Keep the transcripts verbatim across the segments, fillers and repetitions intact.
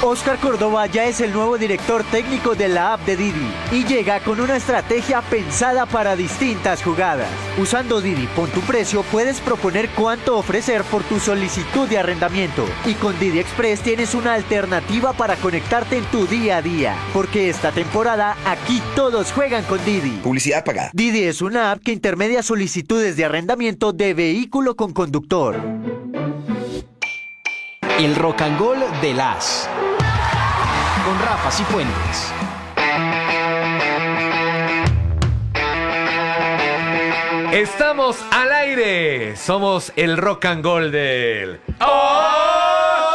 Oscar Córdoba ya es el nuevo director técnico de la app de Didi y llega con una estrategia pensada para distintas jugadas. Usando Didi Pon tu Precio puedes proponer cuánto ofrecer por tu solicitud de arrendamiento y con Didi Express tienes una alternativa para conectarte en tu día a día, porque esta temporada aquí todos juegan con Didi. Publicidad pagada. Didi es una app que intermedia solicitudes de arrendamiento de vehículo con conductor. El rock and roll de las con Rafa Cifuentes. Estamos al aire. Somos el rock and roll del ¡Oh!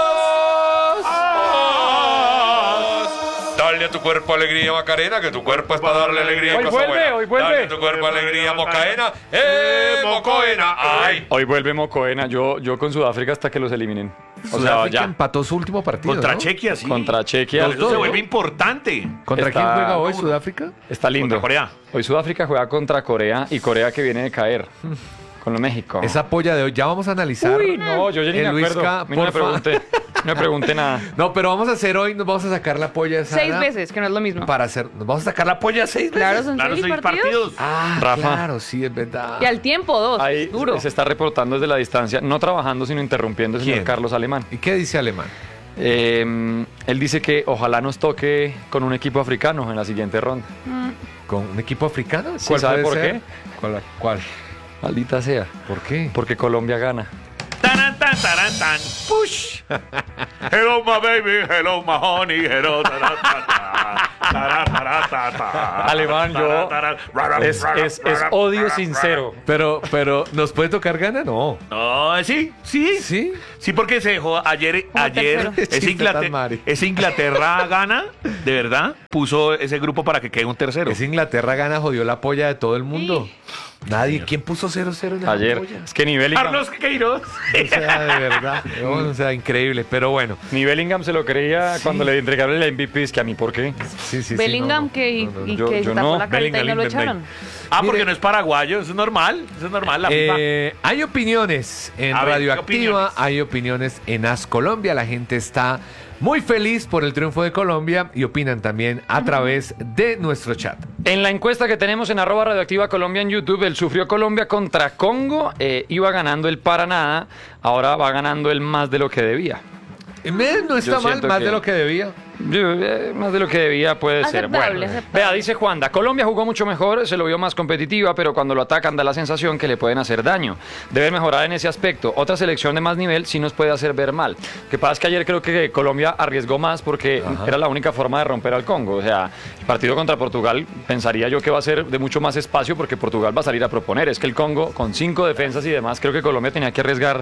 Dale a tu cuerpo alegría, Macarena, que tu cuerpo es para darle alegría. Hoy vuelve, buena. hoy vuelve. Dale a tu cuerpo alegría, Mocaena. ¡Eh, Mocoena! ¡Ay! Hoy vuelve Mocoena, yo, yo con Sudáfrica hasta que los eliminen. O Sudáfrica sea, ya. empató su último partido, Contra ¿no? Chequia, sí. Contra Chequia. Pero eso se vuelve importante. ¿Contra Está- quién juega hoy Sudáfrica? Está lindo. Contra Corea. Hoy Sudáfrica juega contra Corea y Corea que viene de caer. Con México. Esa polla de hoy, ya vamos a analizar. Uy, no, yo ya ni el me acuerdo. Luisca, A mí no me porfa. pregunté, no me pregunté nada. No, pero vamos a hacer hoy, nos vamos a sacar la polla de Sara. Seis veces, que no es lo mismo. Para hacer, nos vamos a sacar la polla seis veces. Claro, son Claro, seis seis partidos. partidos. Ah, Rafa. claro, sí, es verdad. Y al tiempo, dos. Ahí Duro. se está reportando desde la distancia, no trabajando, sino interrumpiendo el señor ¿Quién? Carlos Alemán. ¿Y qué dice Alemán? Eh, él dice que ojalá nos toque con un equipo africano en la siguiente ronda. ¿Con un equipo africano? Sí, ¿Cuál ¿sabe puede por ser? qué? ¿Cuál? ¿Cuál? Maldita sea. ¿Por qué? Porque Colombia gana. Taran, tan, taran, tan. Push. Hello, my baby. Hello, my honey. Hello, taran, ta, ta. Taran, taran, ta, ta. Alemán, yo- Taran, taran, Es, es, es odio sincero. Pero, pero, ¿nos puede tocar gana? No. No, sí, sí. ¿Sí? Sí, porque se dejó ayer, Como ayer tercero. ese, Chiste tan Inglaterra, mari. ese Inglaterra gana, de verdad, puso ese grupo para que quede un tercero. Ese Inglaterra gana, jodió la polla de todo el mundo. Nadie. ¿Quién puso cero cero en la Ayer. polla? Es que ni Bellingham, Carlos Queiroz. O sea, de verdad. No, o sea, increíble. Pero bueno. ni Bellingham se lo creía cuando le entregaron el M V P. Es que a mí, ¿por qué? Sí, sí, sí. Bellingham no, no, que, y- no, no. y Yo- que yo se tapó no. la carita y no lo Bellingham, echaron. Ah, Mire. porque no es paraguayo, eso es normal, eso es normal. La FIFA. Eh, hay opiniones en A ver, ¿qué Radioactiva, opiniones? hay opiniones en As Colombia. La gente está muy feliz por el triunfo de Colombia y opinan también a través de nuestro chat. En la encuesta que tenemos en arroba radioactiva Colombia en YouTube, el sufrió Colombia contra Congo, eh, iba ganando el para nada, ahora va ganando el más de lo que debía. Eh, me- No está Yo mal, siento más que- de lo que debía. Yo, eh, más de lo que debía puede ser. Aceptable, Bueno, aceptable. vea, dice Juanda, Colombia jugó mucho mejor, se lo vio más competitiva, pero cuando lo atacan da la sensación que le pueden hacer daño. Deben mejorar en ese aspecto. Otra selección de más nivel sí nos puede hacer ver mal. Lo que pasa es que ayer creo que Colombia arriesgó más porque era la única forma de romper al Congo. O sea, el partido contra Portugal pensaría yo que va a ser de mucho más espacio porque Portugal va a salir a proponer. Es que el Congo, con cinco defensas y demás, creo que Colombia tenía que arriesgar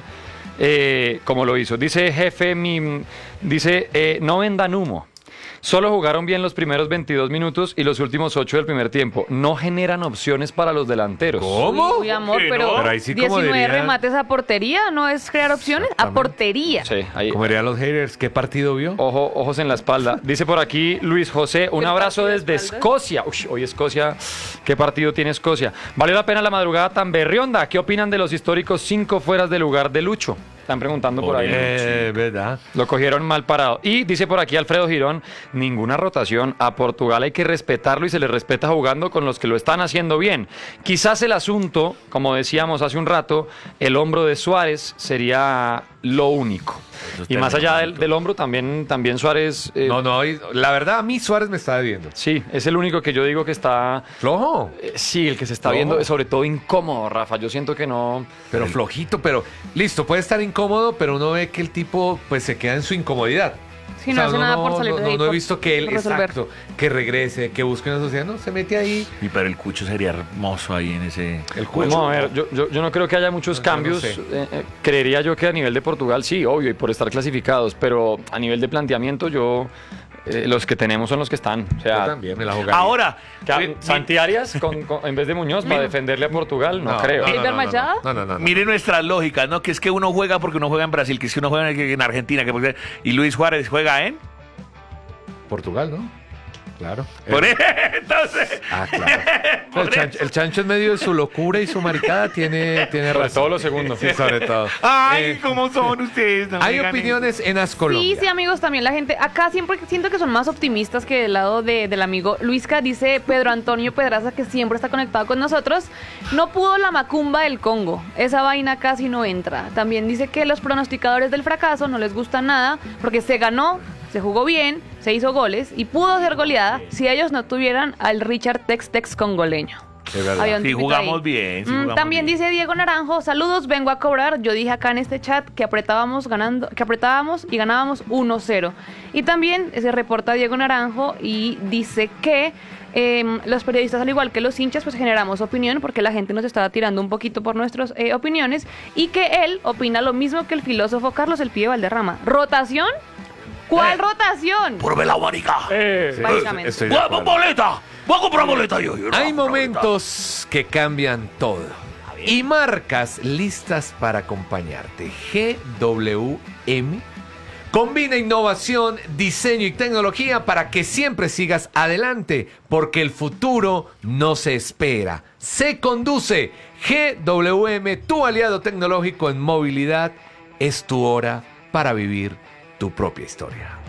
eh, como lo hizo. Dice jefe, mi, dice, eh, no vendan humo. Solo jugaron bien los primeros veintidós minutos y los últimos ocho del primer tiempo. No generan opciones para los delanteros. ¿Cómo? Uy, amor, Sí, pero, ¿no? Pero ahí sí como diecinueve dirían- remates a portería, ¿no es crear opciones? A portería. Sí, ahí. Como dirían los haters, ¿qué partido vio? Ojo, ojos en la espalda. Dice por aquí Luis José, un ¿Qué abrazo partido de desde espalda? Escocia. Uy, hoy Escocia, ¿qué partido tiene Escocia? ¿Valió la pena la madrugada tan berrionda? ¿Qué opinan de los históricos cinco fueras de lugar de Lucho? Están preguntando por ahí. Eh, verdad. Lo cogieron mal parado. Y dice por aquí Alfredo Girón, ninguna rotación. A Portugal hay que respetarlo y se le respeta jugando con los que lo están haciendo bien. Quizás el asunto, como decíamos hace un rato, el hombro de Suárez sería lo único. Y más allá del, del hombro, también, también Suárez... eh, No, no, y la verdad a mí Suárez me está debiendo. Sí, es el único que yo digo que está... Flojo, eh, sí, el que se está No. viendo, sobre todo incómodo, Rafa. Yo siento que no... pero flojito, pero listo, puede estar incómodo, pero uno ve que el tipo pues se queda en su incomodidad. Sí, no hace uno nada por salir no, de no, ahí, no he por- visto que él, por resolver. exacto, que regrese, que busque una sociedad, no, se mete ahí. Y pero el Cucho sería hermoso ahí en ese. El Vamos a ver, yo, yo, yo no creo que haya muchos No, yo no cambios. sé. eh, eh, creería yo que a nivel de Portugal sí, obvio, y por estar clasificados, pero a nivel de planteamiento yo... eh, los que tenemos son los que están. O Yo sea, también me la jugaría. Ahora, que a- mi- Santi Arias con- con- en vez de Muñoz para defenderle a Portugal, no, creo. ¿Gilbert Machado? No, no, no, no. mire nuestras lógicas, ¿no? Que es que uno juega porque uno juega en Brasil, que es que uno juega en en Argentina, que porque- y Luis Juárez juega en. Portugal, ¿no? Claro. Por eso, entonces. Ah, claro. El chancho, el chancho en medio de su locura y su maricada tiene, tiene Sobre razón. todo lo segundo. Sí, sobre todo. Ay, Eh, ¿cómo son ustedes? No me hay digan opiniones en Sí, Ascolombia. sí, amigos, también la gente. Acá siempre siento que son más optimistas que del lado de- del amigo Luisca. Dice Pedro Antonio Pedraza, que siempre está conectado con nosotros. No pudo la macumba del Congo. Esa vaina casi no entra. También dice que los pronosticadores del fracaso no les gusta nada porque se ganó, se jugó bien, se hizo goles y pudo ser goleada si ellos no tuvieran al Richard Tex Tex congoleño. Es verdad. Había un Sí, tipito jugamos ahí. bien, sí, Mm, jugamos también bien. dice Diego Naranjo, saludos, vengo a cobrar. Yo dije acá en este chat que apretábamos ganando, que apretábamos y ganábamos uno cero. Y también se reporta Diego Naranjo y dice que eh, los periodistas, al igual que los hinchas, pues generamos opinión porque la gente nos estaba tirando un poquito por nuestras eh, opiniones y que él opina lo mismo que el filósofo Carlos El Pibe Valderrama. ¿Rotación? ¿Cuál Eh. rotación? Por ver la marica. Eh, Básicamente. Estoy de Voy a acuerdo. comprar boleta. Voy a comprar boleta yo. yo, Hay no, momentos que cambian todo y marcas listas para acompañarte. G W M combina innovación, diseño y tecnología para que siempre sigas adelante, porque el futuro no se espera, se conduce. G W M, tu aliado tecnológico en movilidad, es tu hora para vivir tu propia historia.